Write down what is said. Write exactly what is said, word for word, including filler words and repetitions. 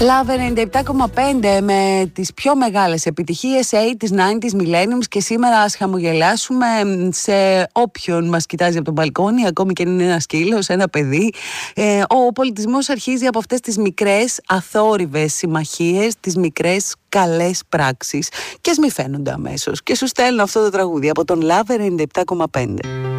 Love ενενήντα επτά κόμμα πέντε με τις πιο μεγάλες επιτυχίες ογδόντα, ενενήντα, Millenniums, και σήμερα ας χαμογελάσουμε σε όποιον μας κοιτάζει από τον μπαλκόνι, ακόμη και αν είναι ένα σκύλος, ένα παιδί. Ε, ο πολιτισμός αρχίζει από αυτές τις μικρές αθόρυβες συμμαχίες, τις μικρές καλές πράξεις, και ας μη φαίνονται αμέσως. Και σου στέλνω αυτό το τραγούδι από τον Love ενενήντα επτά κόμμα πέντε.